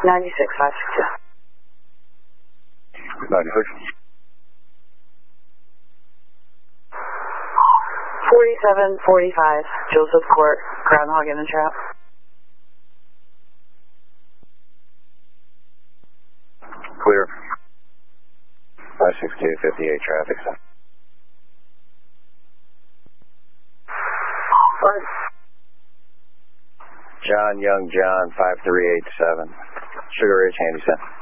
96, 562. 96. 4745, Joseph Court, groundhog in the trap. Clear. 562, 58 traffic. John Young John 5387. Sugar Ridge, Handy Center.